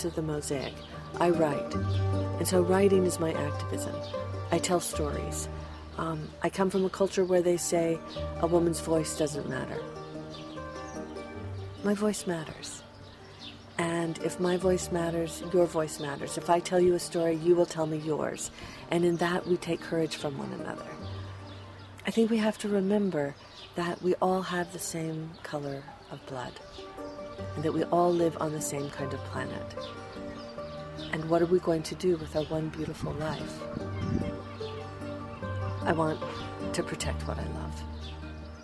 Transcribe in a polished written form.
piece of the mosaic. I write. And so writing is my activism. I tell stories. I come from a culture where they say a woman's voice doesn't matter. My voice matters. And if my voice matters, your voice matters. If I tell you a story, you will tell me yours. And in that, we take courage from one another. I think we have to remember that we all have the same color of blood, and that we all live on the same kind of planet. And what are we going to do with our one beautiful life? I want to protect what I love.